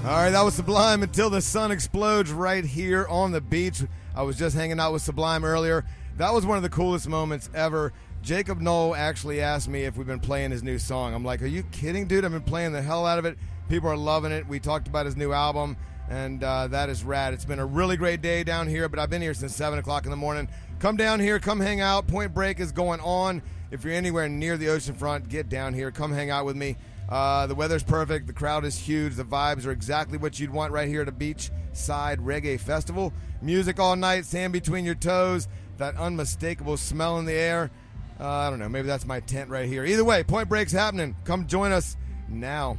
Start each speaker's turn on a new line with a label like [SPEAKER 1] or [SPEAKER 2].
[SPEAKER 1] All right, that was Sublime, Until the Sun Explodes, right here on the beach. I was just hanging out with Sublime earlier. That was one of the coolest moments ever. Jacob Knoll actually asked me if we've been playing his new song. I'm like, are you kidding, dude? I've been playing the hell out of it. People are loving it. We talked about his new album, and that is rad. It's been a really great day down here, but I've been here since 7 o'clock in the morning. Come down here. Come hang out. Point Break is going on. If you're anywhere near the ocean front, get down here. Come hang out with me. The weather's perfect. The crowd is huge. The vibes are exactly what you'd want right here at a beachside reggae festival. Music all night, sand between your toes, that unmistakable smell in the air. I don't know. Maybe that's my tent right here. Either way, Point Break's happening. Come join us now.